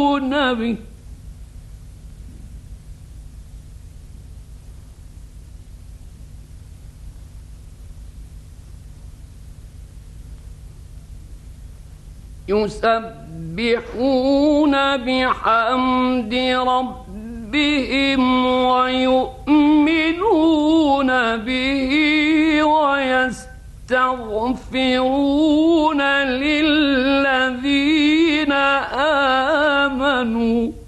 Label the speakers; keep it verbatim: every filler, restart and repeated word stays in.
Speaker 1: به يسبحون بحمد ربهم ويؤمنون به ويستغفرون للذين آمنوا